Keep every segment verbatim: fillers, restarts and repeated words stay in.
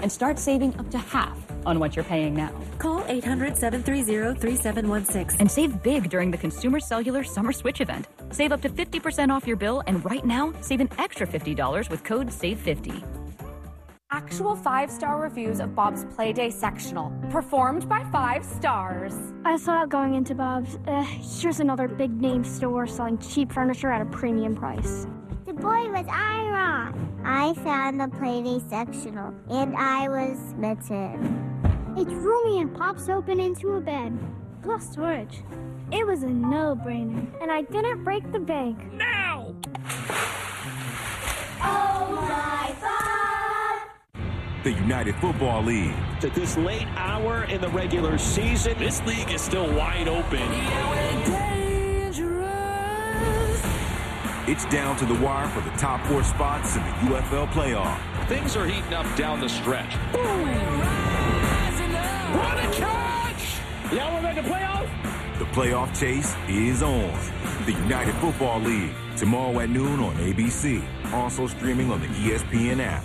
and start saving up to half on what you're paying now. Call eight hundred, seven three zero, three seven one six and save big during the Consumer Cellular Summer Switch event. Save up to fifty percent off your bill, and right now, save an extra fifty dollars with code save fifty. Actual five-star reviews of Bob's Playday sectional, performed by five stars. I saw it going into Bob's. Uh, it's just another big-name store selling cheap furniture at a premium price. The boy was Iron. I found the Playday sectional, and I was smitten. It's roomy and pops open into a bed, plus storage. It was a no-brainer, and I didn't break the bank. Now! Oh my God! The United Football League. At this late hour in the regular season, this league is still wide open. It's down to the wire for the top four spots in the U F L playoff. Things are heating up down the stretch. Boom! What a catch! Y'all want to make the playoffs? The playoff chase is on. The United Football League, tomorrow at noon on A B C. Also streaming on the E S P N app.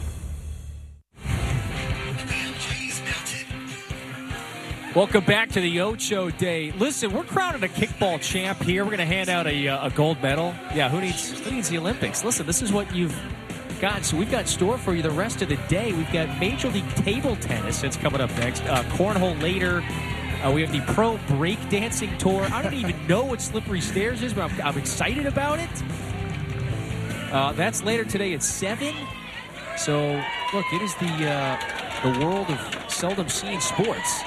Welcome back to the Ocho Day. Listen, we're crowning a kickball champ here. We're going to hand out a, uh, a gold medal. Yeah, who needs who needs the Olympics? Listen, this is what you've got. So we've got in store for you the rest of the day. We've got Major League Table Tennis that's coming up next. Uh, cornhole later. Uh, we have the Pro Breakdancing Tour. I don't even know what Slippery Stairs is, but I'm, I'm excited about it. Uh, that's later today at seven. So, look, it is the uh, the world of seldom seen sports.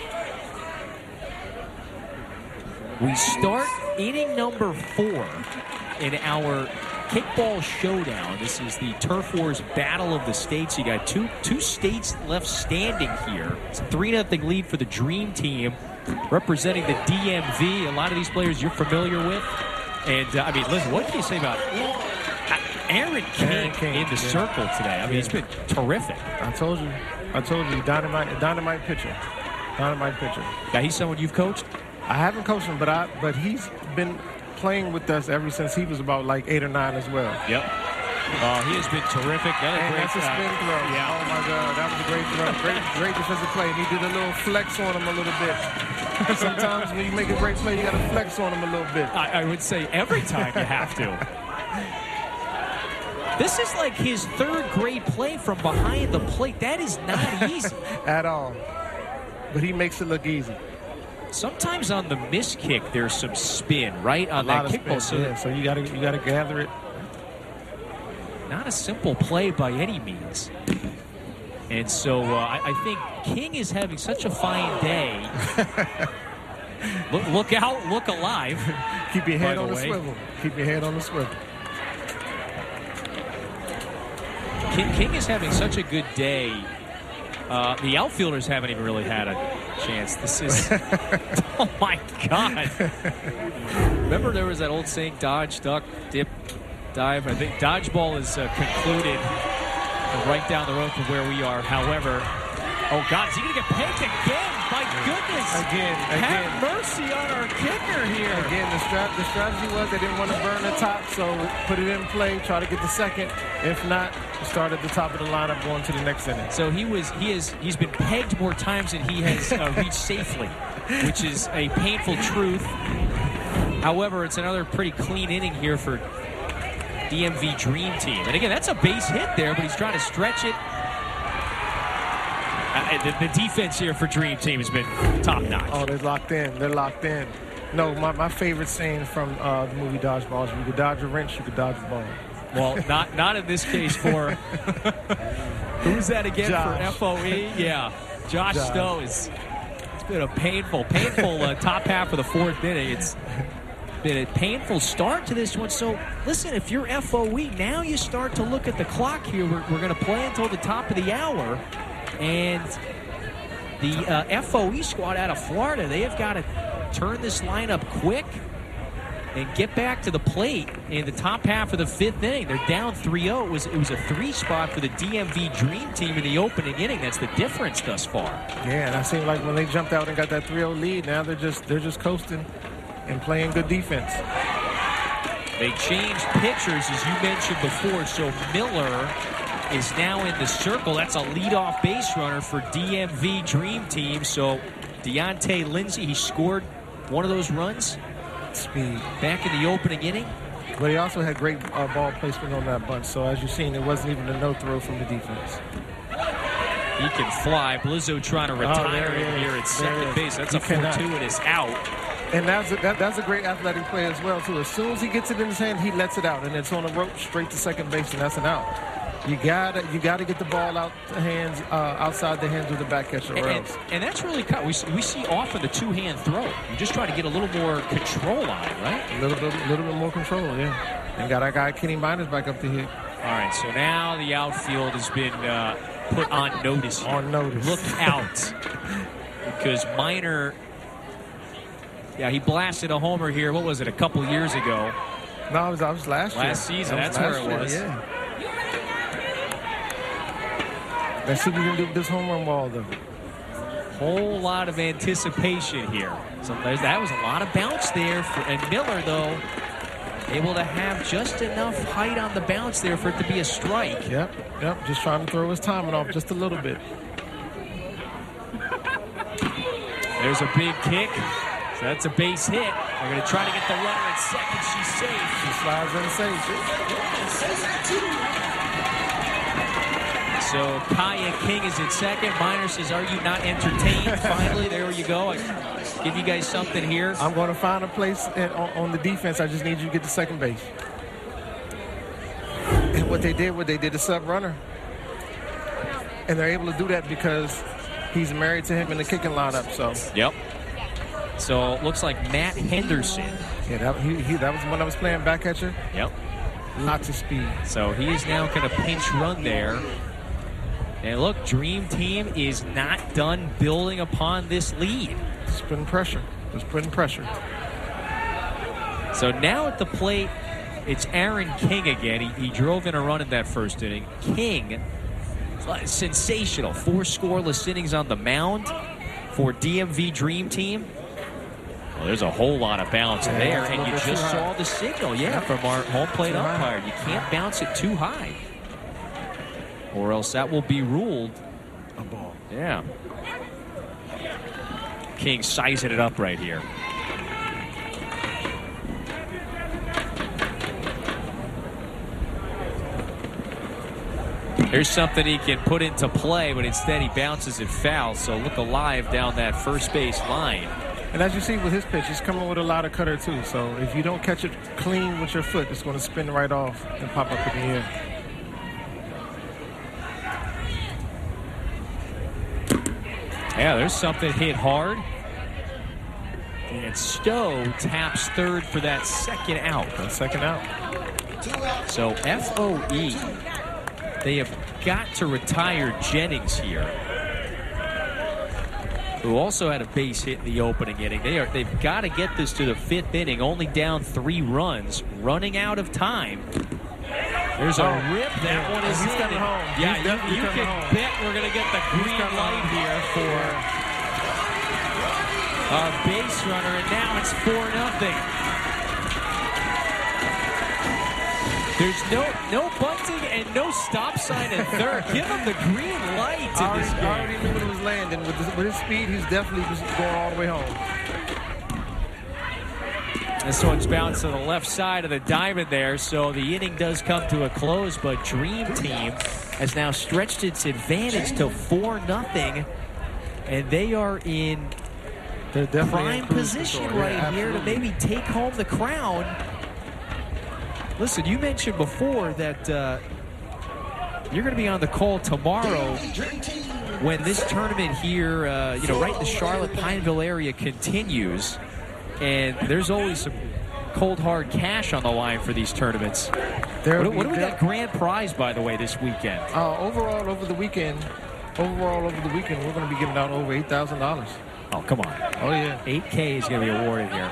We start inning number four in our kickball showdown. This is the Turf Wars Battle of the States. You got two two states left standing here. It's a three nothing lead for the Dream Team, representing the D M V. A lot of these players you're familiar with. And, uh, I mean, listen, what can you say about Aaron King, Aaron King in the yeah. circle today? I mean, yeah. he's been terrific. I told you. I told you. Dynamite, dynamite pitcher. Dynamite pitcher. Now, he's someone you've coached? I haven't coached him, but I but he's been playing with us ever since he was about like eight or nine as well. Yep. Uh, he has been terrific. That and great that's a spin uh, throw. Yeah. Oh my God, that was a great throw. Great, great defensive play. And he did a little flex on him a little bit. Sometimes when you make a great play, you got to flex on him a little bit. I, I would say every time you have to. This is like his third grade play from behind the plate. That is not easy at all. But he makes it look easy. Sometimes on the miss kick, there's some spin, right? On a that lot kickball. Of spin, so, yeah. so you got to you got to gather it. Not a simple play by any means. And so uh, I, I think King is having such a fine day. look, look out, look alive. Keep your head on the, the swivel. Keep your head on the swivel. King, King is having such a good day. Uh, the outfielders haven't even really had a chance. This is... oh, my God. Remember there was that old saying, dodge, duck, dip, dive. I think dodgeball is uh, concluded right down the road from where we are. However, oh, God, is he going to get pegged again? My goodness. Again, again. Have mercy on our kicker here. Again, the, strat- the strategy was they didn't want to burn the top, so put it in play, try to get the second. If not, start at the top of the lineup going to the next inning. So he was, he is, he's been pegged more times than he has uh, reached safely, which is a painful truth. However, it's another pretty clean inning here for D M V Dream Team. And again, that's a base hit there, but he's trying to stretch it. Uh, the, the defense here for Dream Team has been top-notch. Oh, they're locked in. They're locked in. No, my, my favorite saying from uh, the movie Dodgeball is you could dodge a wrench, you could dodge a ball. Well, not not in this case for... Who's that again Josh. for F O E? Yeah, Josh, Josh. Stowe. Is, it's been a painful, painful uh, top half of the fourth inning. It's been a painful start to this one. So, listen, if you're F O E, now you start to look at the clock here. We're, we're going to play until the top of the hour. And the uh, F O E squad out of Florida, they have got to turn this lineup quick and get back to the plate in the top half of the fifth inning. They're down three oh. It was, it was a three spot for the D M V Dream Team in the opening inning. That's the difference thus far. Yeah, and I seemed like when they jumped out and got that three oh lead, now they're just they're just coasting and playing good defense. They changed pitchers, as you mentioned before, so Miller is now in the circle. That's a leadoff base runner for D M V Dream Team. So Deontay Lindsay, he scored one of those runs. Speed. Back in the opening inning. But he also had great uh, ball placement on that bunch. So as you've seen, it wasn't even a no throw from the defense. He can fly. Blizzo trying to retire oh, him here at second base. That's he a cannot. fortuitous out. And that's a, that, that's a great athletic play as well, too. As soon as he gets it in his hand, he lets it out. And it's on a rope straight to second base, and that's an out. You gotta, you gotta get the ball out the hands, uh, outside the hands of the back catcher, or and, else. And, and that's really cut. We see, we see often the two-hand throw. You just try to get a little more control on it, right? A little bit, little bit more control, yeah. And got our guy Kenny Miners back up to hit. All right, so now the outfield has been uh, put on notice here. On notice. Look out, because Minor, yeah, he blasted a homer here. What was it? A couple years ago. No, it was, I was last year. Last season. That That's last where it year, was. Yeah. Let's see what we can do with this home run ball, though. Whole lot of anticipation here. So there's, that was a lot of bounce there. For, and Miller, though, able to have just enough height on the bounce there for it to be a strike. Yep, yep. Just trying to throw his timing off just a little bit. There's a big kick. So that's a base hit. They're going to try to get the runner at second. She's safe. She slides in safe. So Kaya King is at second. Minor says, are you not entertained? Finally, there you go. I give you guys something here. I'm going to find a place in, on, on the defense. I just need you to get to second base. And what they did, what they did a sub runner. And they're able to do that because he's married to him in the kicking lineup. So. Yep. So looks like Matt Henderson. Yeah, that, he, he, that was when I was playing back catcher. Yep. Lots of speed. So he is now going to pinch run there. And look, Dream Team is not done building upon this lead. Just putting pressure. Just putting pressure. So now at the plate, it's Aaron King again. He, he drove in a run in that first inning. King, sensational. Four scoreless innings on the mound for D M V Dream Team. Well, there's a whole lot of bounce yeah, there, and you just saw the signal, yeah, yep. from our home plate too umpire. High. You can't bounce it too high, or else that will be ruled a ball. Yeah. King sizing it up right here. Here's something he can put into play, but instead he bounces it foul. So look alive down that first base line. And as you see with his pitch, he's coming with a lot of cutter too. So if you don't catch it clean with your foot, it's going to spin right off and pop up in the air. Yeah, there's something hit hard. And Stowe taps third for that second out. That second out. So F O E, they have got to retire Jennings here, who also had a base hit in the opening inning. They are, they've got to get this to the fifth inning, only down three runs, running out of time. There's a oh, rip. That yeah. one is He's in. coming home. Yeah, He's you, you can home. bet we're going to get the green light here for our base runner, and now it's four nothing. There's no no bunting and no stop sign at third. Give him the green light in I this already, game. I already knew it was landing. With, this, with his speed, he's definitely just going all the way home. This one's bounced to the left side of the diamond there, so the inning does come to a close, but Dream Team has now stretched its advantage to four nothing, and they are in prime position right yeah, here to maybe take home the crown. Listen, you mentioned before that uh, you're going to be on the call tomorrow when this tournament here, uh, you know, right in the Charlotte-Pineville area continues. And there's always some cold, hard cash on the line for these tournaments. There what, what do we got grand prize, by the way, this weekend? Uh, overall, over the weekend, overall over the weekend, we're going to be giving out over eight thousand dollars. Oh, come on. Oh, yeah. eight K is going to be awarded here.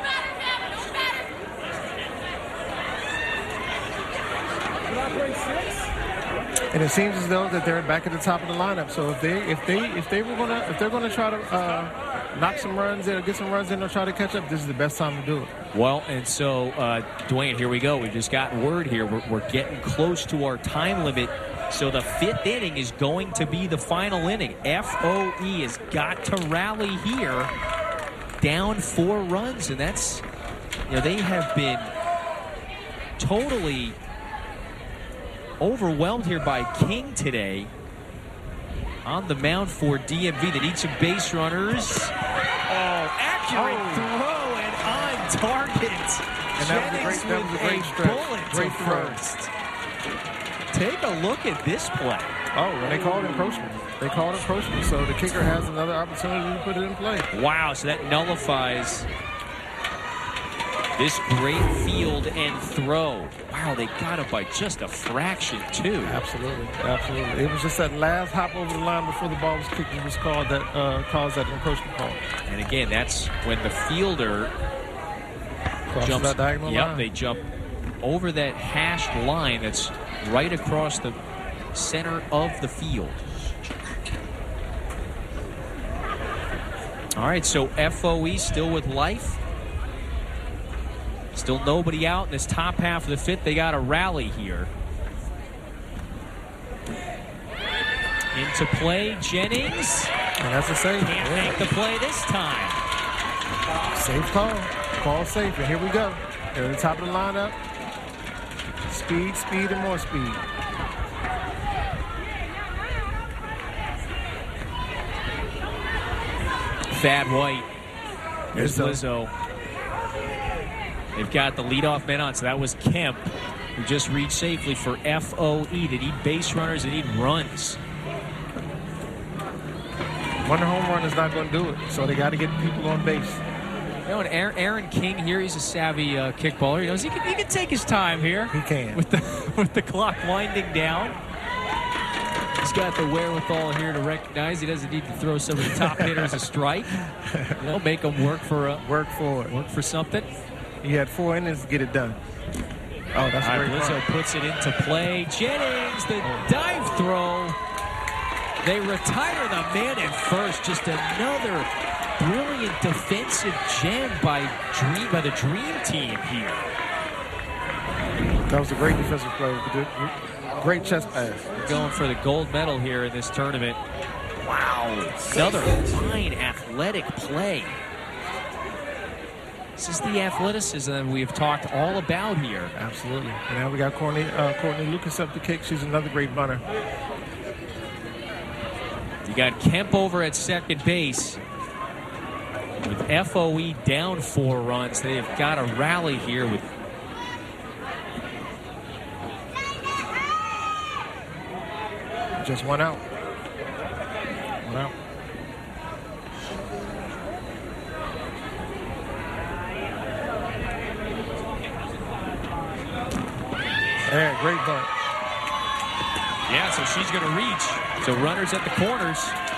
And it seems as though that they're back at the top of the lineup. So if they if they if they were gonna if they're gonna try to uh, knock some runs in or get some runs in or try to catch up, this is the best time to do it. Well, and so uh, Dwayne, here we go. We've just gotten word here. We're, we're getting close to our time limit So the fifth inning is going to be the final inning. F O E has got to rally here, down four runs, and that's, you know, they have been totally overwhelmed here by King today on the mound for D M V. They need some base runners. Oh, accurate oh. throw and on target. And that was a great, that was a great a stretch. bullet Great to throw. first. Take a look at this play. Oh, and they called encroachment. They called encroachment, so the kicker has another opportunity to put it in play. Wow, so that nullifies this great field and throw. Wow, they got it by just a fraction, too. Absolutely, absolutely. It was just that last hop over the line before the ball was kicked that was called that uh, caused that encroachment call. And again, that's when the fielder Crosses jumps. that diagonal Yep, line. they jump over that hashed line that's right across the center of the field. All right, so F O E still with life. Still nobody out in this top half of the fifth. They got a rally here. Into play, Jennings. And that's a save. Can't Yeah. make the play this time. Safe call. Call safe. And here we go. They're at the top of the lineup. Speed, speed, and more speed. Thad White. There's Lizzo. Lizzo. They've got the leadoff man on, so that was Kemp, who just reached safely for F O E. They need base runners, they need runs. One home run is not going to do it, so they got to get people on base. You know, and Aaron, Aaron King here, he's a savvy uh, kickballer. He knows he can, he can take his time here. He can. With the, with the clock winding down. He's got the wherewithal here to recognize he doesn't need to throw some of the top hitters a strike. You know, make them work for uh, Work for it. work for something. He had four innings to get it done. Oh, that's All a right, great Lizzo run. puts it into play. Jennings, the dive throw. They retire the man at first. Just another brilliant defensive gem by Dream by the Dream Team here. That was a great defensive play. Good, great chest pass. We're going for the gold medal here in this tournament. Wow, another fine athletic play. This is the athleticism that we've talked all about here. Absolutely. And now we got Courtney, uh, Courtney Lucas up the kick. She's another great bunter. You got Kemp over at second base. With F O E down four runs, they have got a rally here with Just one out. One out. Yeah, great bunt. Yeah, so she's going to reach. So runners at the corners.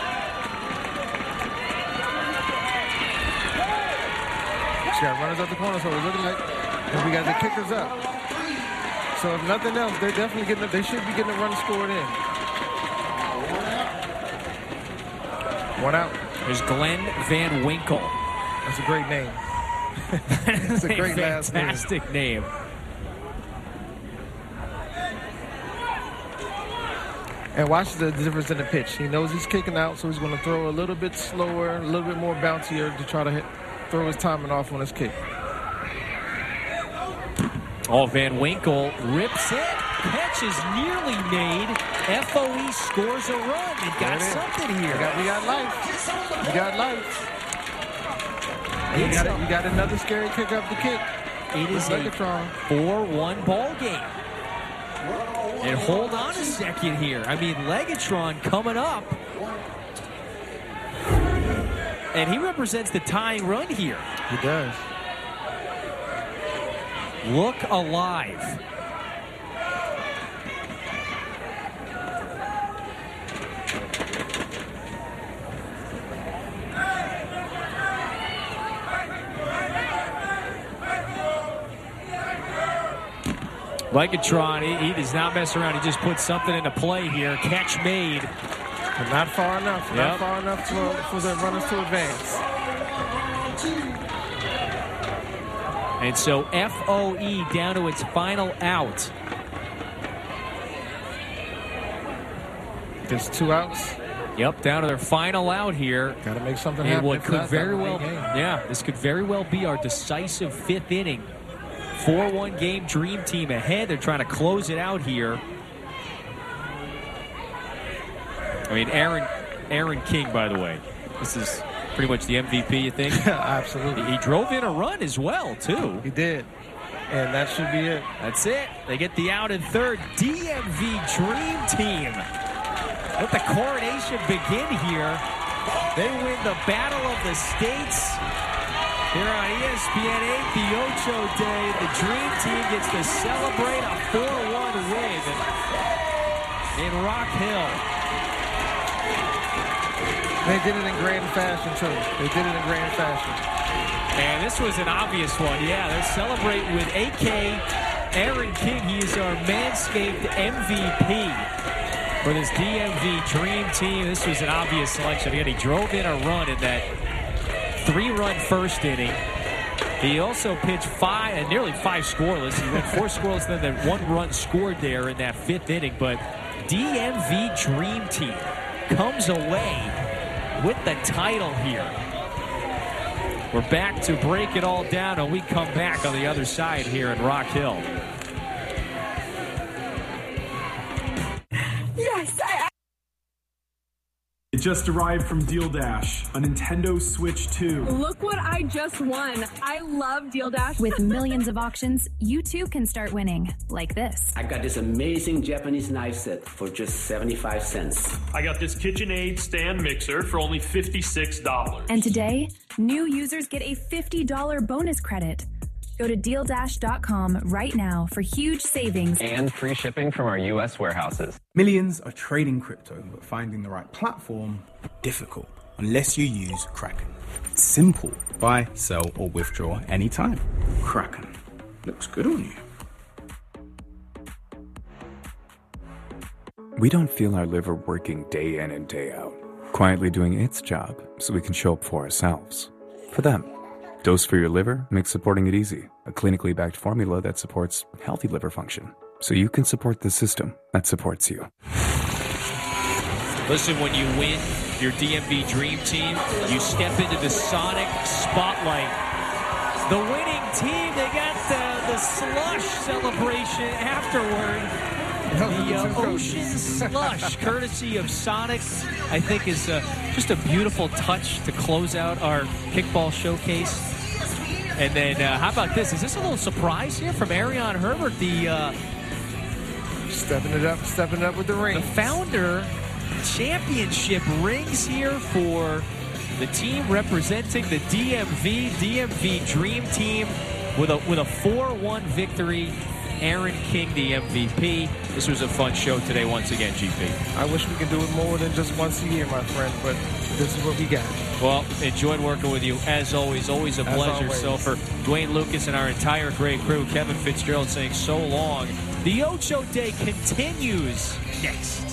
She got runners at the corner, so we're looking like, and we got the kickers up. So if nothing else, they're definitely getting. They should be getting a run scored in. One out. There's Glenn Van Winkle. That's a great name. It's a great last name. Fantastic name. And watch the difference in the pitch. He knows he's kicking out, so he's going to throw a little bit slower, a little bit more bouncier to try to hit, throw his timing off on his kick. Oh, Van Winkle rips it. Catch is nearly made. F O E scores a run. They got something here. We got, we got life. We got life. And You got, you got another scary kick up the kick. It is a four one ball game. And hold on a second here. I mean, Legatron coming up. And he represents the tying run here. He does. Look alive. Legatron, he, he does not mess around. He just puts something into play here. Catch made. But not far enough. Yep. Not far enough for, for the runners to advance. And so F O E down to its final out. Just two outs. Yep, down to their final out here. Got to make something and happen. what could That's very not a well, game. yeah, this could very well be our decisive fifth inning. four one game Dream Team ahead. They're trying to close it out here. I mean, Aaron, Aaron King, by the way, this is pretty much the M V P, you think? Absolutely. He drove in a run as well, too. He did. And that should be it. That's it. They get the out in third. D M V Dream Team. Let the coronation begin here. They win the Battle of the States. Here on E S P N eight, the Ocho Day. The Dream Team gets to celebrate a four one win in Rock Hill. They did it in grand fashion, too. They did it in grand fashion. And this was an obvious one. Yeah, they're celebrating with A K Aaron King. He is our Manscaped M V P for this D M V Dream Team. This was an obvious selection. Again, he drove in a run in that three-run first inning. He also pitched five, and nearly five scoreless. He went four scoreless, then that one run scored there in that fifth inning. But D M V Dream Team comes away with the title here. We're back to break it all down, and we come back on the other side here in Rock Hill. Yes, I... It just arrived from Deal Dash, a Nintendo Switch two. Look what I just won. I love Deal Dash. With millions of auctions, you too can start winning, like this. I got this amazing Japanese knife set for just seventy-five cents. I got this KitchenAid stand mixer for only fifty-six dollars. And today, new users get a fifty dollars bonus credit. Go to deal dash dot com right now for huge savings and free shipping from our U S warehouses. Millions are trading crypto, but finding the right platform, difficult, unless you use Kraken. It's simple. Buy, sell, or withdraw anytime. Kraken. Looks good on you. We don't feel our liver working day in and day out, quietly doing its job so we can show up for ourselves. For them. Dose for Your Liver makes supporting it easy. A clinically backed formula that supports healthy liver function. So you can support the system that supports you. Listen, when you win your D M V Dream Team, you step into the Sonic spotlight. The winning team, they got the, the slush celebration afterward. The uh, Ocean Slush, courtesy of Sonic, I think is uh, just a beautiful touch to close out our kickball showcase. And then, uh, how about this? Is this a little surprise here from Arion Herbert, the uh, stepping it up, stepping it up with the ring. The founder championship rings here for the team representing the D M V D M V Dream Team with a with a four one victory. Aaron King, the M V P. This was a fun show today once again, G P. I wish we could do it more than just once a year, my friend, but this is what we got. Well, enjoyed working with you, as always. Always a as pleasure. Always. So for Dwayne Lucas and our entire great crew, Kevin Fitzgerald saying so long. The Ocho Day continues next.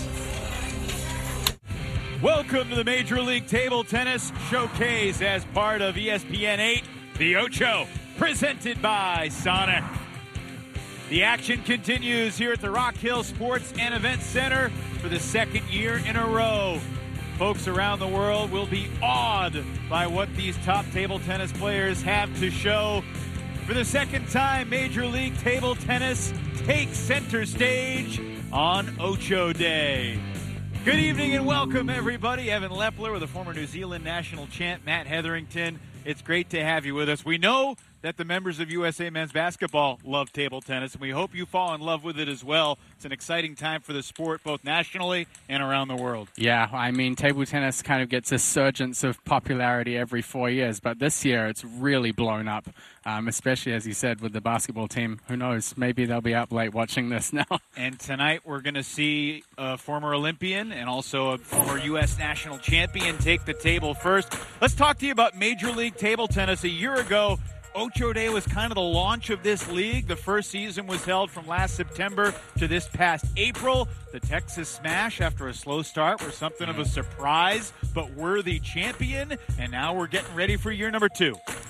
Welcome to the Major League Table Tennis Showcase as part of E S P N eight, The Ocho, presented by Sonic. The action continues here at the Rock Hill Sports and Event Center for the second year in a row. Folks around the world will be awed by what these top table tennis players have to show. For the second time, Major League Table Tennis takes center stage on Ocho Day. Good evening and welcome, everybody. Evan Lepler with the former New Zealand national champ, Matt Hetherington. It's great to have you with us. We know that the members of U S A Men's Basketball love table tennis, and we hope you fall in love with it as well. It's an exciting time for the sport, both nationally and around the world. Yeah, I mean, table tennis kind of gets a surgence of popularity every four years, but this year it's really blown up, um, especially, as you said, with the basketball team. Who knows? Maybe they'll be up late watching this now. And tonight we're going to see a former Olympian and also a former U S national champion take the table first. Let's talk to you about Major League Table Tennis. A year ago, Ocho Day was kind of the launch of this league. The first season was held from last September to this past April. The Texas Smash, after a slow start, were something of a surprise but worthy champion. And now we're getting ready for year number two.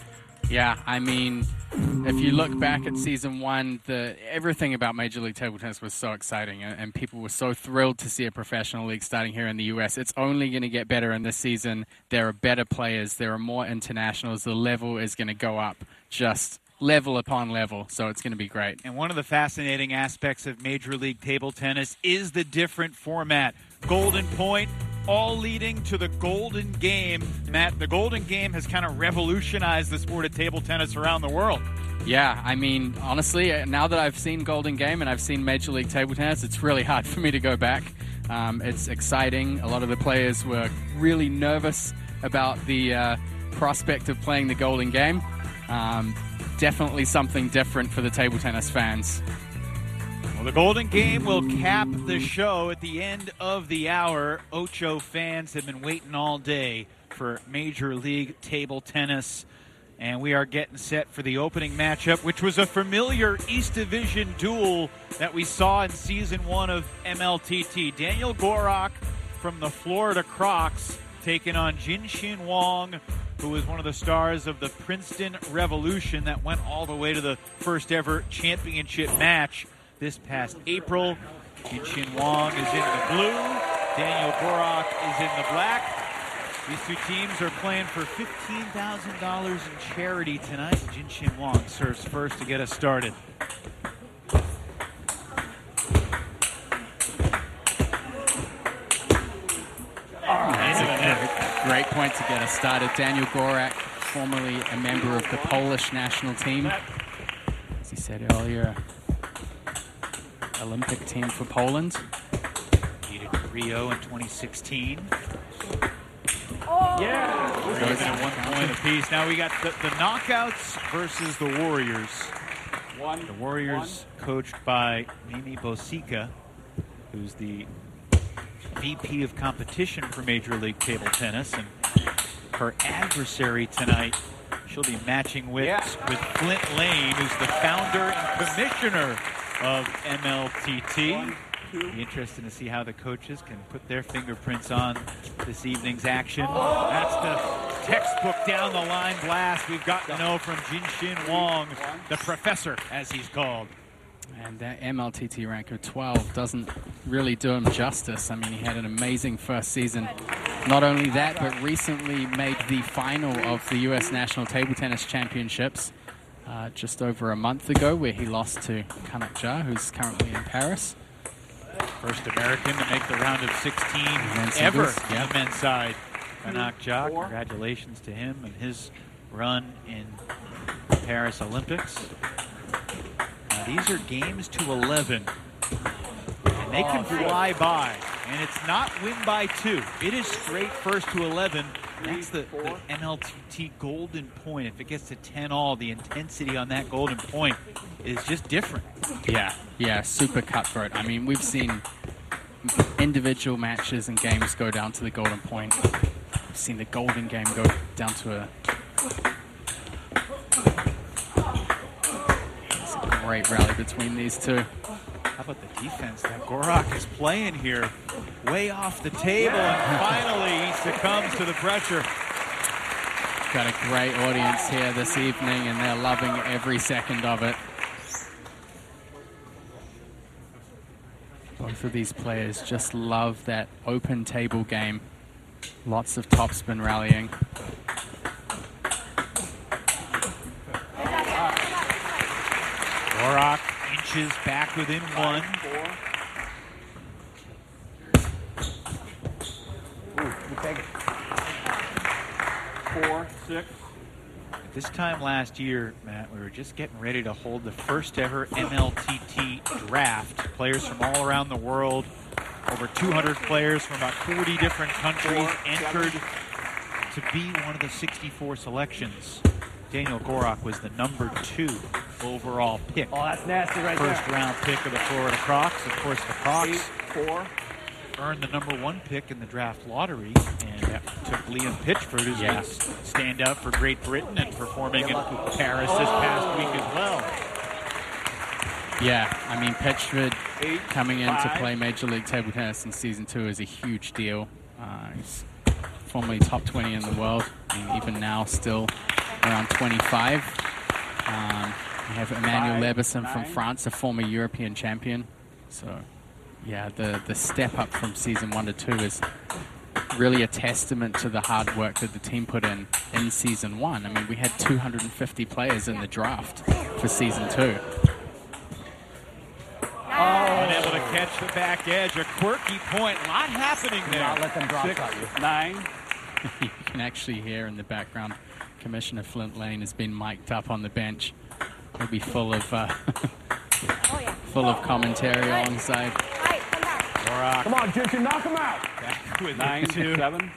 Yeah, I mean, if you look back at season one, the everything about Major League Table Tennis was so exciting, and, and people were so thrilled to see a professional league starting here in the U S. It's only going to get better in this season. There are better players. There are more internationals. The level is going to go up just level upon level, so it's going to be great. And one of the fascinating aspects of Major League Table Tennis is the different format. Golden Point, all leading to the Golden Game. Matt, the Golden Game has kind of revolutionized the sport of table tennis around the world. Yeah, I mean, honestly, now that I've seen Golden Game and I've seen Major League Table Tennis, it's really hard for me to go back. Um, it's exciting. A lot of the players were really nervous about the uh, prospect of playing the Golden Game. Um, definitely something different for the table tennis fans. Well, the Golden Game will cap the show at the end of the hour. Ocho fans have been waiting all day for Major League Table Tennis, and we are getting set for the opening matchup, which was a familiar East Division duel that we saw in Season one of M L T T. Daniel Gorak from the Florida Crocs taking on Jinshin Wong, who was one of the stars of the Princeton Revolution that went all the way to the first ever championship match this past April. Jinshin Wong is in the blue. Daniel Gorak is in the black. These two teams are playing for fifteen thousand dollars in charity tonight. Jinshin Wong serves first to get us started. Great point to get us started. Daniel Gorak, formerly a member of the Polish national team. As he said earlier, Olympic team for Poland. Competed in Rio in twenty sixteen. Oh. Yeah. Goes in at one point apiece. Now we got the, the knockouts versus the Warriors. One. The Warriors One. Coached by Mimi Bosica, who's the V P of competition for Major League Table Tennis, and her adversary tonight, she'll be matching with, yeah. with Flint Lane, who's the founder and commissioner of M L T T. One, be interesting to see how the coaches can put their fingerprints on this evening's action. Oh. That's the textbook down the line blast we've got to know from Jinshin Wong, the professor, as he's called. And that M L T T rank of twelve doesn't really do him justice. I mean, he had an amazing first season. Not only that, but recently made the final of the U S National Table Tennis Championships uh, just over a month ago, where he lost to Kanak Ja, who's currently in Paris. First American to make the round of sixteen men's ever singles, on yeah. the men's side. Kanak Ja, congratulations to him and his run in Paris Olympics. Now, these are games to eleven, and they can fly by. And it's not win by two. It is straight first to eleven. That's the, the M L T T golden point. If it gets to ten all, the intensity on that golden point is just different. Yeah, yeah, super cutthroat. I mean, we've seen individual matches and games go down to the golden point. We've seen the golden game go down to a... It's a great rally between these two. How about the defense that Gorak is playing here? Way off the table, and finally he succumbs to the pressure. Got a great audience here this evening, and they're loving every second of it. Both of these players just love that open table game. Lots of topspin rallying. Gorak inches back within one. Ooh, you take it. Four, six. At this time last year, Matt, we were just getting ready to hold the first ever M L T T draft. Players from all around the world, over two hundred players from about forty different countries entered to be one of the sixty-four selections. Daniel Gorak was the number two overall pick. Oh, that's nasty right First there. round pick of the Florida Crocs. Of course, the Crocs Eight, four. earned the number one pick in the draft lottery, and that took Liam Pitchford, who's Yeah. going to stand up for Great Britain and performing in Paris this past week as well. Yeah, I mean, Pitchford Eight, coming in to five. play Major League Table Tennis in Season two is a huge deal. Uh, he's formerly top twenty in the world, and even now still around twenty-five. Um, we have Emmanuel Five, Leberson nine. from France, a former European champion. So, yeah, the, the step up from season one to two is really a testament to the hard work that the team put in in season one. I mean, we had two hundred fifty players in the draft for season two. Oh. Unable to catch the back edge. A quirky point. A lot happening there. Not let them drop Six, on you. Nine. You can actually hear in the background, Commissioner Flint Lane has been mic'd up on the bench. He'll be full of uh, full of commentary alongside. Warrock. Come on, Ginger, knock him out. Back with Nine, two. seven.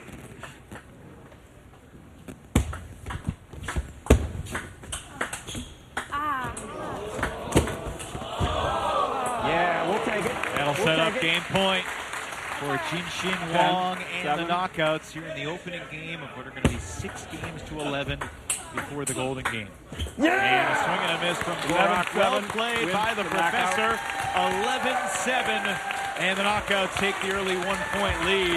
Yeah, we'll take it. That'll We'll set take up it. game point for Jinshin Ten, Wong and seven. the knockouts here in the opening game of what are going to be six games to eleven before the Golden Game. Yeah! And a swing and a miss from Seven, Warrock. Well seven. played Wins by the the knockout. professor. eleven seven. And the knockouts take the early one-point lead.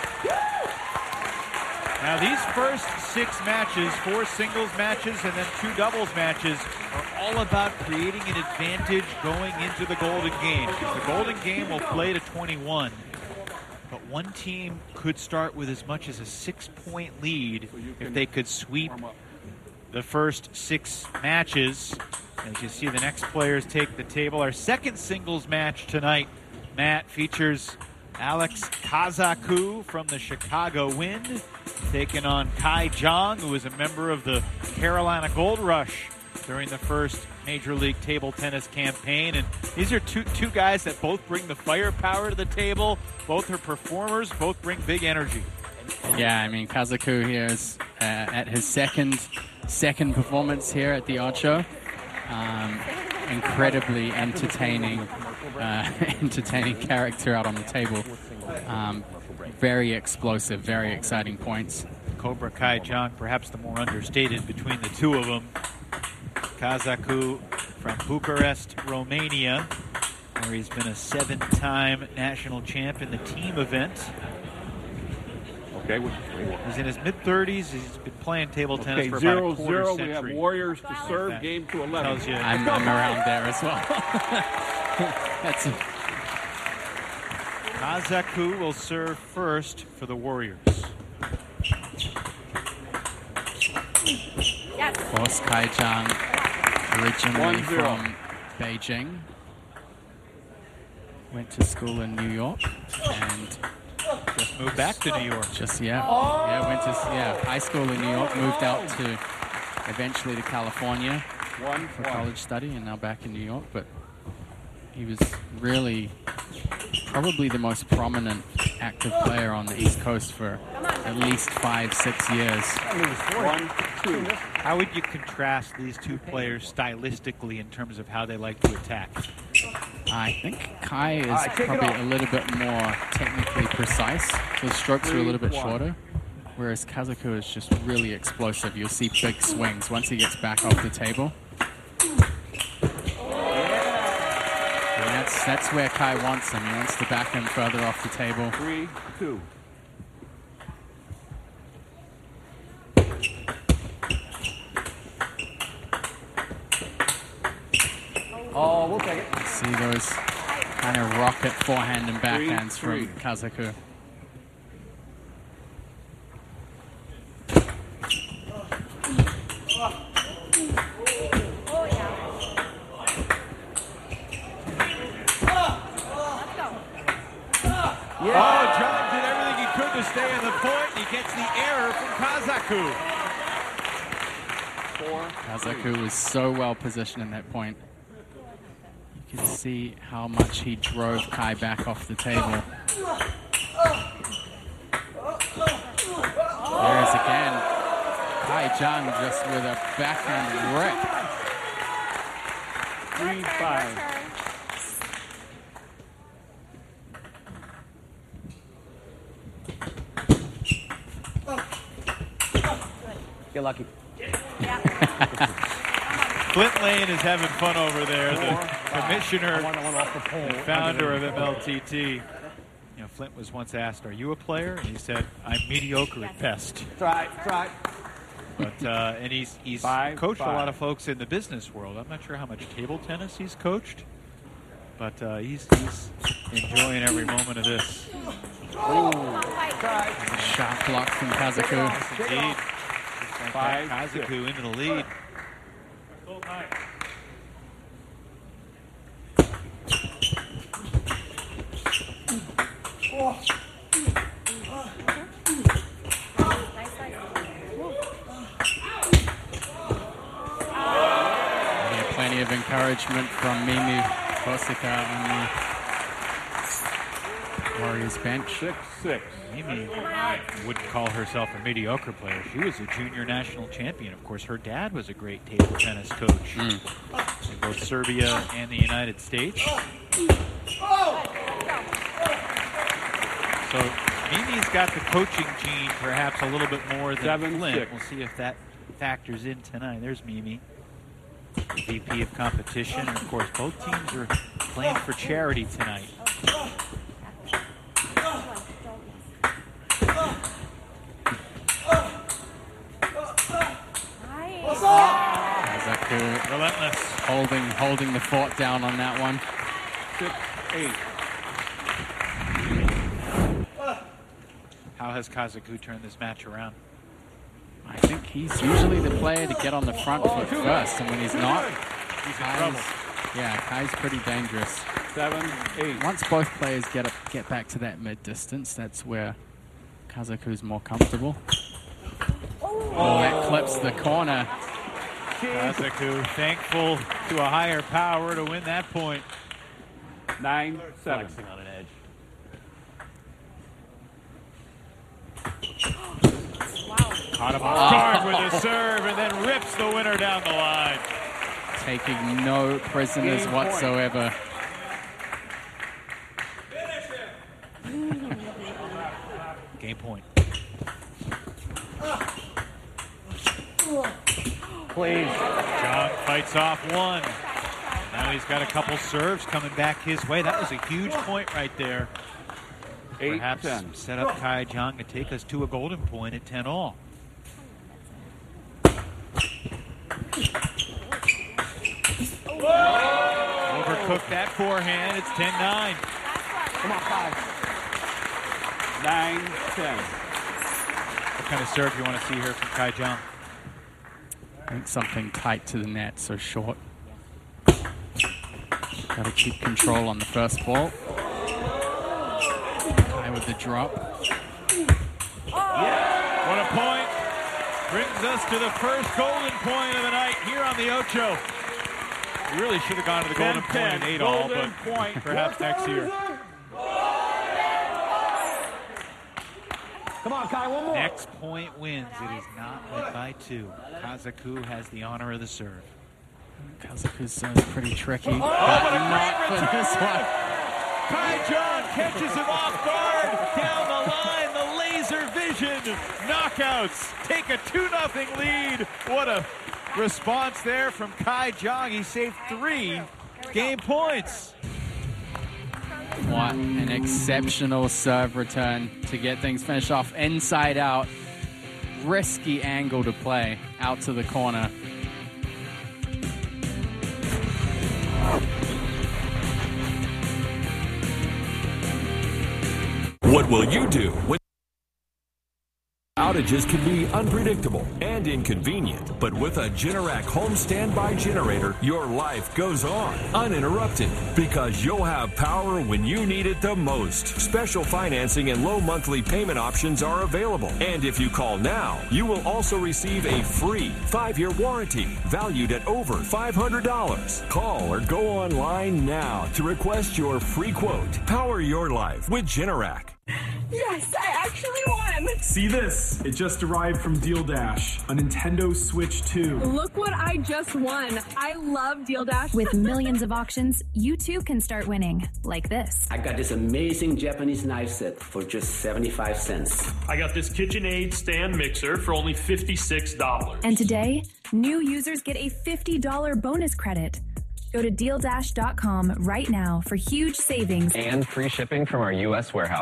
Now, these first six matches, four singles matches and then two doubles matches, are all about creating an advantage going into the Golden Game. Because the Golden Game will play to twenty-one, but one team could start with as much as a six-point lead if they could sweep the first six matches. As you see, the next players take the table. Our second singles match tonight, Matt, features Alex Kazaku from the Chicago Wind, taking on Kai Jong, who is a member of the Carolina Gold Rush during the first Major League Table Tennis campaign. And these are two two guys that both bring the firepower to the table. Both are performers. Both bring big energy. Yeah, I mean, Kazaku here is uh, at his second second performance here at the Ocho. Um, incredibly entertaining, uh, entertaining character out on the table. Um, very explosive, very exciting points. Cobra Kai Jong, perhaps the more understated between the two of them. Kazaku from Bucharest, Romania, where he's been a seven-time national champ in the team event. Okay, He's in his mid-thirties. He's been playing table tennis okay, for zero, about a quarter zero. century. We have Warriors to serve. That game to eleven. tells you. I'm, I'm around there as well. That's a, Kazaku will serve first for the Warriors. of course, Kai Jong, originally One, zero. from Beijing, went to school in New York, and just moved back to New York. Just yeah, yeah, went to yeah high school in New York, moved out to eventually to California One, for one. college study, and now back in New York. But he was really probably the most prominent active player on the East Coast for at least five, six years. One, two. How would you contrast these two players stylistically in terms of how they like to attack? I think Kai is right, kick it probably off. a little bit more technically precise. So the strokes are a little bit Three, one. shorter, whereas Kazaku is just really explosive. You'll see big swings once he gets back off the table. And that's, that's where Kai wants him. He wants to back him further off the table. Three, two. Oh, we'll take it. See those kind of rocket forehand and Three, backhands three. from Kazaku. Oh, John did everything he could to stay on the point. He gets the error from Kazaku. Four. Kazaku was so well positioned in that point. You can see how much he drove Kai back off the table. There is again Kai Jong just with a backhand rip. Three, five. Get lucky. Flint Lane is having fun over there. The commissioner I want one off the pole. and founder of M L T T. You know, Flint was once asked, "Are you a player?" And he said, "I'm mediocre at best." Try, try. But uh, and he's he's Five, coached five. a lot of folks in the business world. I'm not sure how much table tennis he's coached, but uh, he's he's enjoying every moment of this. Sharp block from Kazaku. Indeed. Five, Kazaku into the lead. Yeah, plenty of encouragement from Mimi Bosika on the Warriors bench. Six, six. Mimi wouldn't call herself a mediocre player. She was a junior national champion. Of course, her dad was a great table tennis coach Mm. in both Serbia and the United States. So Mimi's got the coaching gene perhaps a little bit more than Seven, Flint. six. We'll see if that factors in tonight. There's Mimi, the V P of competition. And of course, both teams are playing for charity tonight. Kazaku Relentless. holding holding the fort down on that one. Six, eight. How has Kazaku turned this match around? I think he's usually the player to get on the front foot first, and when he's not, He's in Kai's, trouble. yeah, Kai's pretty dangerous. Seven, eight. Once both players get up, get back to that mid distance, that's where Kazaku's more comfortable. Oh, that clips the corner. Kazaku thankful to a higher power to win that point. Nine, seven. Flexing on an edge. Caught him off guard with a serve and then rips the winner down the line. Taking no prisoners Game point. whatsoever. Game point. Please. John fights off one. Now he's got a couple serves coming back his way. That was a huge point right there. Eight, Perhaps ten. set up Kai Jong to take us to a golden point at ten all. Overcooked that forehand. It's ten nine. Come on, five. Nine, ten. What kind of serve you want to see here from Kai Jong? I think something tight to the net, so short. Got to keep control on the first ball. Kai with the drop. What a point. Brings us to the first golden point of the night here on the Ocho. We really should have gone to the golden point in eight all, but point. perhaps next year. Come on, Kai, one more. Next point wins. It is not led by two. Kazaku has the honor of the serve. Kazaku's serve's pretty tricky, Oh, but what a not great for this one. Kai Jong catches him off guard down the line. The laser vision knockouts take a two nothing lead. What a response there from Kai Jong. He saved three game points. What an exceptional serve return to get things finished off inside out. Risky angle to play out to the corner. What will you do when outages can be unpredictable and inconvenient? But with a Generac home standby generator, your life goes on uninterrupted because you'll have power when you need it the most. Special financing and low monthly payment options are available. And if you call now, you will also receive a free five-year warranty valued at over five hundred dollars. Call or go online now to request your free quote. Power your life with Generac. Yes, I actually won. See this? It just arrived from Deal Dash, a Nintendo Switch two. Look what I just won. I love Deal Dash. With millions of auctions, you too can start winning, like this. I got this amazing Japanese knife set for just seventy-five cents. I got this KitchenAid stand mixer for only fifty-six dollars. And today, new users get a fifty dollars bonus credit. Go to deal dash dot com right now for huge savings And free shipping from our U S warehouses.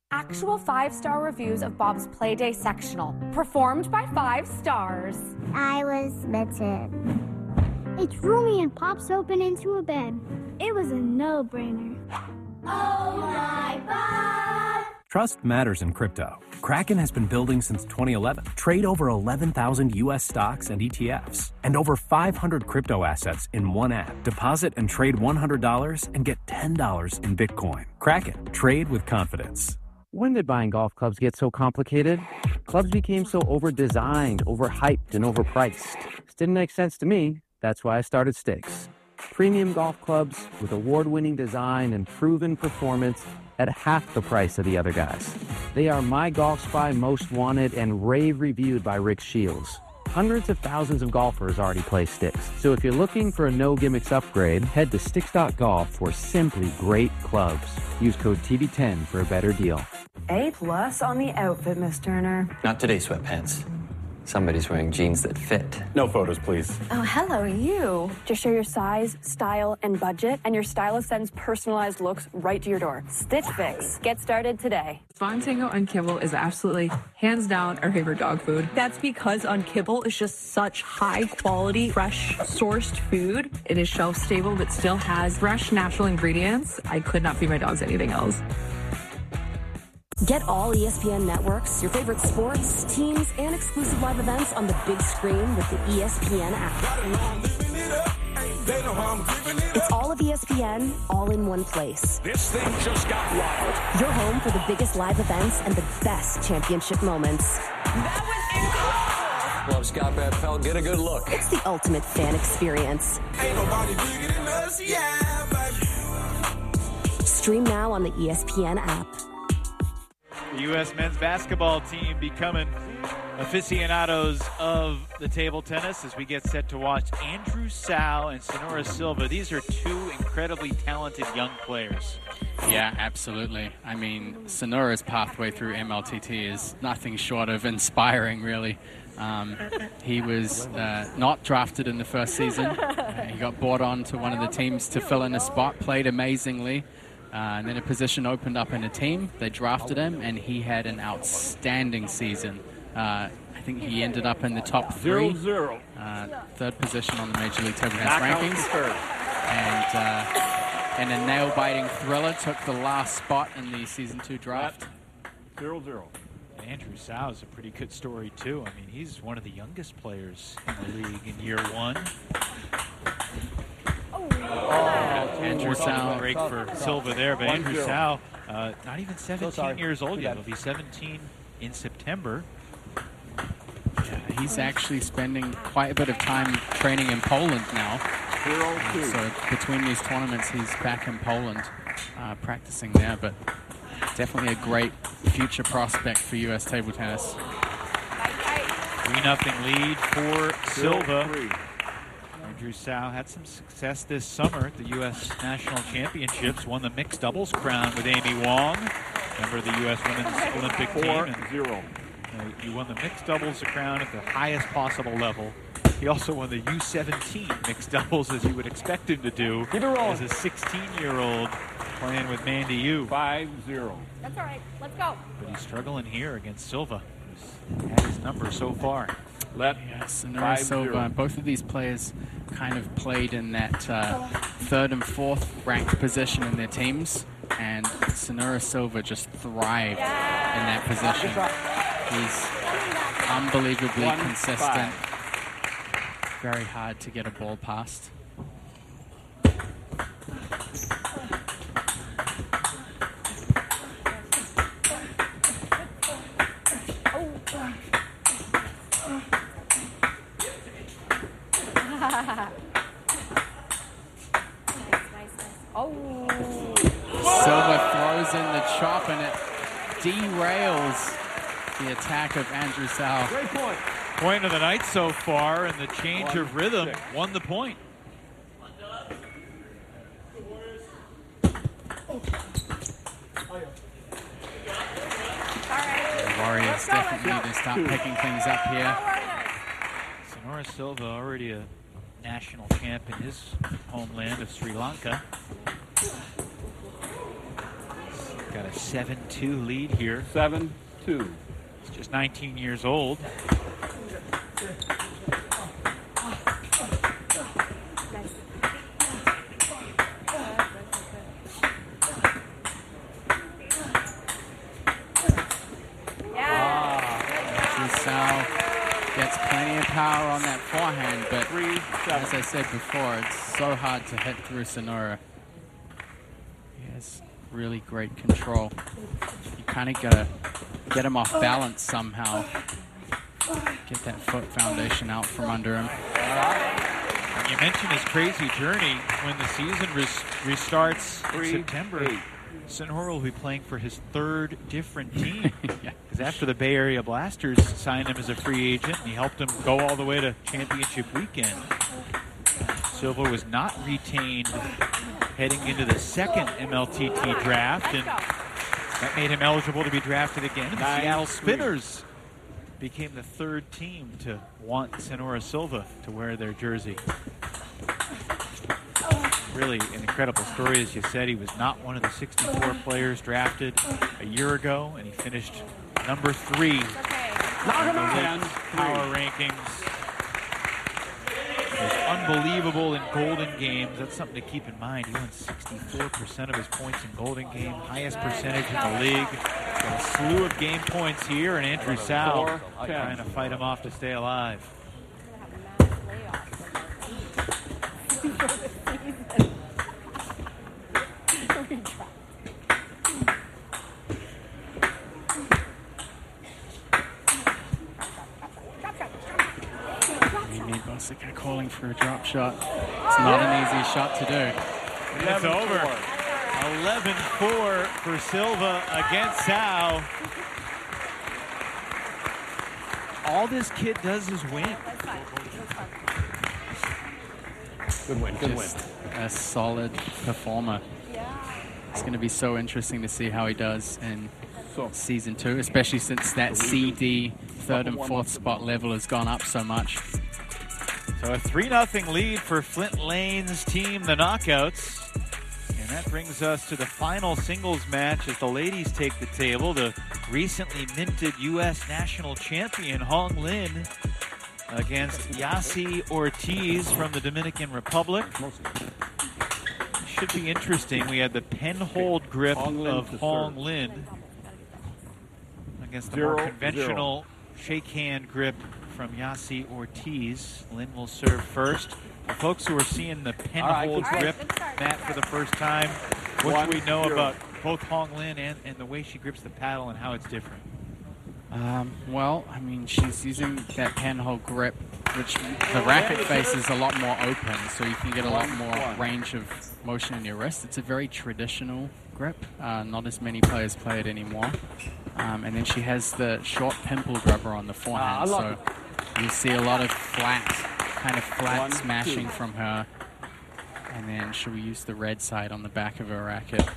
Actual five-star reviews of Bob's Playday sectional. Performed by five stars. I was smitten. It threw me and pops open into a bed. It was a no-brainer. Oh my God! Trust matters in crypto. Kraken has been building since twenty eleven. Trade over eleven thousand U S stocks and E T Fs, and over five hundred crypto assets in one app. Deposit and trade one hundred dollars and get ten dollars in Bitcoin. Kraken, trade with confidence. When did buying golf clubs get so complicated? Clubs became so over-designed, overhyped, and overpriced. This didn't make sense to me. That's why I started Stakes. Premium golf clubs with award-winning design and proven performance at half the price of the other guys. They are My Golf Spy Most Wanted and rave reviewed by Rick Shields. Hundreds of thousands of golfers already play Sticks. So if you're looking for a no-gimmicks upgrade, head to Sticks dot golf for simply great clubs. Use code T V ten for a better deal. A plus on the outfit, Miss Turner. Not today, sweatpants. Somebody's wearing jeans that fit. No photos, please. Oh, hello, you. Just share your size, style, and budget, and your stylist sends personalized looks right to your door. Stitch Fix. Get started today. Spawn Tango on Kibble is absolutely, hands down, our favorite dog food. That's because on Kibble is just such high quality, fresh, sourced food. It is shelf stable, but still has fresh, natural ingredients. I could not feed my dogs anything else. Get all E S P N networks, your favorite sports, teams, and exclusive live events on the big screen with the E S P N app. It's all of E S P N, all in one place. This thing just got wild. Your home for the biggest live events and the best championship moments. Love Scott Van Pelt. Get a good look. It's the ultimate fan experience. Ain't nobody bigger than us, yeah, baby. Stream now on the E S P N app. The U S men's basketball team becoming aficionados of the table tennis as we get set to watch Andrew Sao and Sonora Silva. These are two incredibly talented young players. Yeah, absolutely. I mean, Sonora's pathway through M L T T is nothing short of inspiring, really. Um, he was uh, not drafted in the first season. Uh, he got brought on to one of the teams to fill in a spot, played amazingly. Uh, and then a position opened up in a team. They drafted him, and he had an outstanding season. Uh, I think he ended up in the top three. Zero, zero. Uh, third position on the Major League Table Tennis rankings. And uh, in a nail-biting thriller, took the last spot in the Season two draft. Zero, zero. Andrew Sao is a pretty good story, too. I mean, he's one of the youngest players in the league in year one. Oh, Andrew Sao. Break for Silva there, but Andrew Sao, uh, not even seventeen years old yet. He'll be seventeen in September. Yeah, he's actually spending quite a bit of time training in Poland now. Uh, so between these tournaments, he's back in Poland uh, practicing there, but definitely a great future prospect for U S table tennis. three nothing lead for Silva. Andrew Sao had some success this summer at the U S National Championships, won the mixed doubles crown with Amy Wong, member of the U S Women's Olympic Four, team. And, zero. uh, he won the mixed doubles crown at the highest possible level. He also won the U seventeen mixed doubles, as you would expect him to do, as a sixteen-year-old playing with Mandy Yu. five zero. That's all right. Let's go. But he's struggling here against Silva, who's had his number so far. Let Yes, Sonora Silva. Both of these players kind of played in that uh, third and fourth ranked position in their teams, and Sonora Silva just thrived in that position. He's unbelievably One, consistent. five. Very hard to get a ball past. Silva throws in the chop, and it derails the attack of Andrew Sao. Great point. Point of the night so far, and the change One, of rhythm six. won the point. The Warriors definitely need to start picking things up here. Sonora Silva, already a national champ in his homeland of Sri Lanka. got a seven two lead here. seven two. He's just nineteen years old. Gets plenty of power on that forehand, but as I said before, it's so hard to hit through Sonora. He has really great control. You kind of gotta get him off balance somehow. Get that foot foundation out from under him. You mentioned his crazy journey. When the season res restarts in September, eight. Sonora will be playing for his third different team. Because yeah. after the Bay Area Blasters signed him as a free agent, and he helped him go all the way to championship weekend. Silva was not retained heading into the second M L T T draft, and that made him eligible to be drafted again. And the Seattle Spinners became the third team to want Sonora Silva to wear their jersey. Really an incredible story. As you said, he was not one of the sixty-four players drafted a year ago, and he finished number three Knock him out. power rankings. He was unbelievable in Golden Games. That's something to keep in mind. He won sixty-four percent of his points in Golden Game, highest percentage in the league. Got a slew of game points here, and Andrew Sal trying to fight him off to stay alive. Bosick calling for a drop shot. It's not an easy shot to do. It's over. eleven four for Silva against Sal. All this kid does is win. Good win, good Just win. A solid performer. It's going to be so interesting to see how he does in so, season two, especially since that C D third and fourth spot level has gone up so much. So a three nothing lead for Flint Lane's team, the Knockouts. And that brings us to the final singles match as the ladies take the table. The recently minted U S national champion, Hong Lin, against Yasi Ortiz from the Dominican Republic. Should be interesting. We had the pen hold grip of Hong Lin against the more conventional shake hand grip from Yasi Ortiz. Lin will serve first. For folks who are seeing the pen right, hold grip mat for the first time, what One, should we know zero. about both Hong Lin and, and the way she grips the paddle and how it's different? Um, well, I mean, she's using that pen hold grip, which the racket face is a lot more open, so you can get a lot more range of motion in your wrist. It's a very traditional grip. Uh, not as many players play it anymore. Um, and then she has the short pimple grabber on the forehand, uh, so you see a lot of flat, kind of flat One, smashing two. from her. And then she'll use the red side on the back of her racket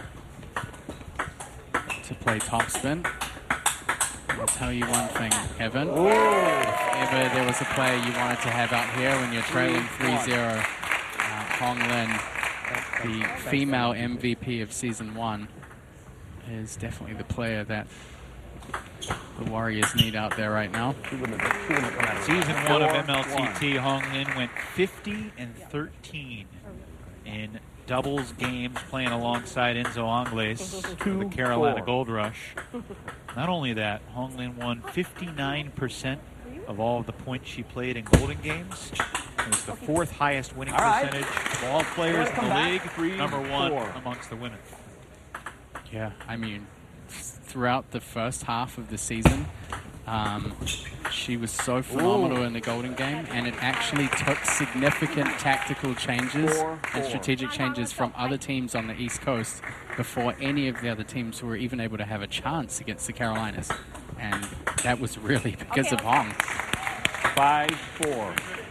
to play topspin. I'll tell you one thing, Evan. Ooh. If ever there was a player you wanted to have out here when you're trailing three zero, uh, Hong Lin, the female M V P of season one, is definitely the player that the Warriors need out there right now. Season one of M L T T, Hong Lin went fifty and thirteen in doubles games playing alongside Enzo Angles for the Carolina Gold Rush. Not only that, Hong Lin won fifty-nine percent of all of the points she played in Golden Games. It was the fourth highest winning percentage of all players in the league, Three, number one four. amongst the women. Yeah, I mean, throughout the first half of the season, um, she was so phenomenal Ooh. in the Golden Game, and it actually took significant tactical changes four, and strategic changes from other teams on the East Coast before any of the other teams were even able to have a chance against the Carolinas. And that was really because okay. of Hong. five four.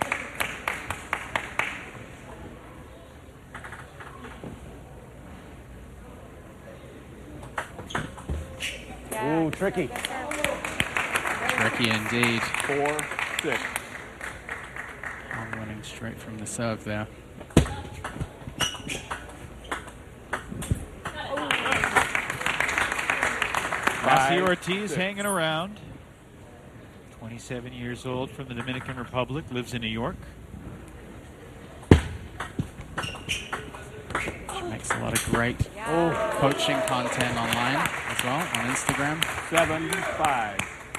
Ooh, tricky. Tricky indeed. Four, six. I'm running straight from the serve there. Yossi Ortiz six. hanging around. twenty-seven years old from the Dominican Republic, lives in New York. She makes a lot of great yeah. coaching content online as well on Instagram. Seven, five.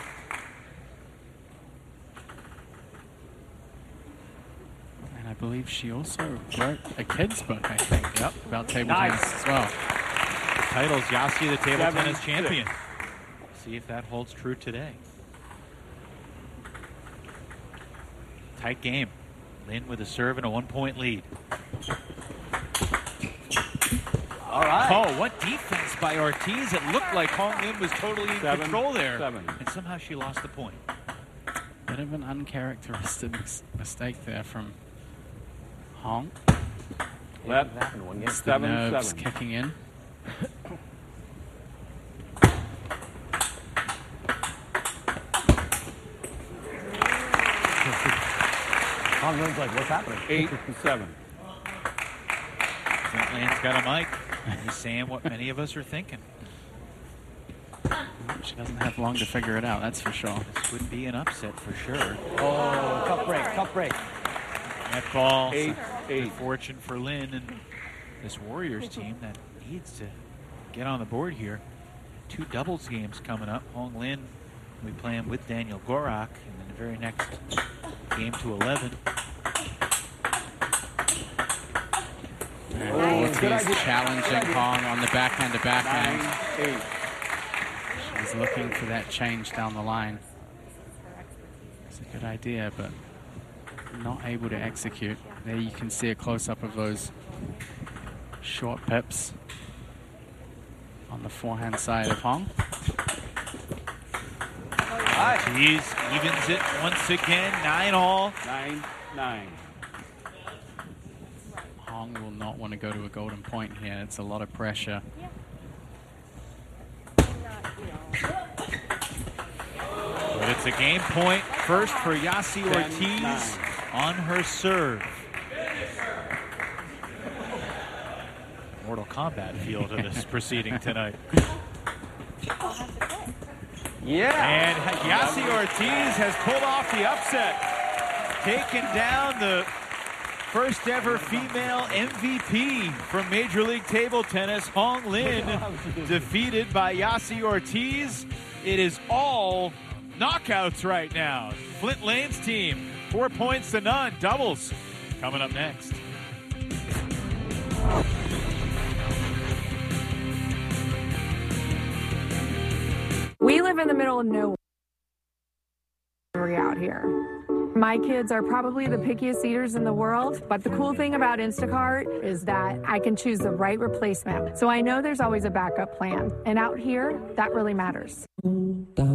And I believe she also wrote a kid's book, I think, yep. about table nice. tennis as well. The title's Yossi, the table Seven, tennis champion. Six. See if that holds true today. Tight game. Lin with a serve and a one-point lead. All right. Oh, what defense by Ortiz. It looked like Hong Lin was totally in seven, control there. Seven. And somehow she lost the point. Bit of an uncharacteristic mistake there from Hong. That happened one game. It's Seven, the nerves seven. kicking in. Hong Lin's like, what's happening? Eight and seven. Clint Land's got a mic. He's saying what many of us are thinking. She doesn't have long to figure it out, that's for sure. This would be an upset for sure. Oh, tough break, tough break. That ball, eight, eight. Good fortune for Lin and this Warriors team that needs to get on the board here. Two doubles games coming up. Hong Lin will be playing with Daniel Gorak, and then the very next game to eleven. Oh, Ortiz challenging Hong on the backhand to backhand. Nine, eight. She's looking for that change down the line. It's a good idea, but not able to execute. There you can see a close-up of those short pips on the forehand side of Hong. Ortiz evens it once again, nine all. Nine, nine. Hong will not want to go to a golden point here. It's a lot of pressure. But it's a game point first for Yossi Ortiz nine. On her serve. Mortal Kombat feel to this proceeding tonight. Yeah. And Yossi Ortiz has pulled off the upset, taken down the first ever female M V P from Major League Table Tennis. Hong Lin defeated by Yossi Ortiz. It is all knockouts right now. Flint Lane's team, four points to none. Doubles coming up next. We live in the middle of nowhere out here. My kids are probably the pickiest eaters in the world, but the cool thing about Instacart is that I can choose the right replacement. So I know there's always a backup plan. And out here, that really matters.